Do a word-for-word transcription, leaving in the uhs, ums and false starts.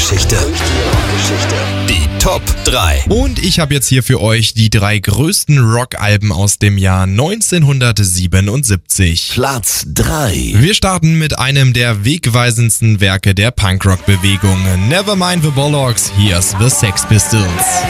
Rockgeschichte. Die Top drei. Und ich habe jetzt hier für euch die drei größten Rockalben aus dem Jahr neunzehnhundertsiebenundsiebzig. Platz drei. Wir starten mit einem der wegweisendsten Werke der Punkrock-Bewegung. Nevermind the Bollocks, here's the Sex Pistols.